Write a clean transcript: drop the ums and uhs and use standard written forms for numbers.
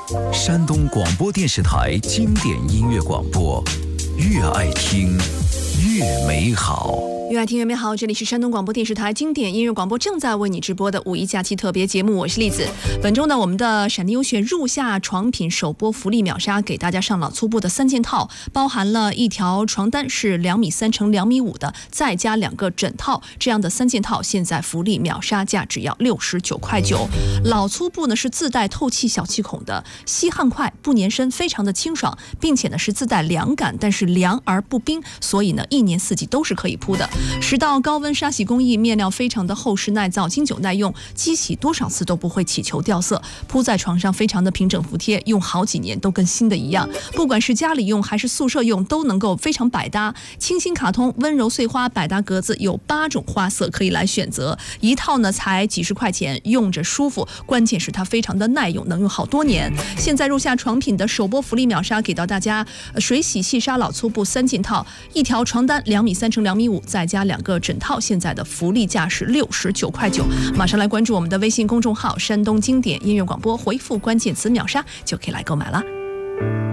山东广播电视台经典音乐广播，越爱听越美好。 越爱听越美好，这里是山东广播电视台经典音乐广播正在为你直播的五一假期特别节目，我是栗子。本周呢，我们的闪电优选入夏床品首播福利秒杀，给大家上了粗布的3件套，包含了一条床单是2.3米乘2.5米的，再加2个枕套，这样的3件套现在福利秒杀价只要69.9块。老粗布呢是自带透气小气孔的，吸汗快，不粘身，非常的清爽，并且呢是自带凉感，但是凉而不冰，所以呢1年4季都是可以铺的。10道高温沙洗工艺，面料非常的厚实耐造，经久耐用，机洗多少次都不会起球掉色，铺在床上非常的平整服帖，用好几年都跟新的一样。不管是家里用还是宿舍用，都能够非常百搭。清新卡通、温柔碎花、百搭格子，有8种花色可以来选择，一套呢才几十块钱，用着舒服，关键是它非常的耐用，能用好多年。现在入夏床品的首播福利秒杀给到大家，水洗细纱老粗布3件套，一条床单2.3米乘2.5米，再加2个枕套，现在的福利价是69.9块。马上来关注我们的微信公众号山东经典音乐广播，回复关键词秒杀就可以来购买了。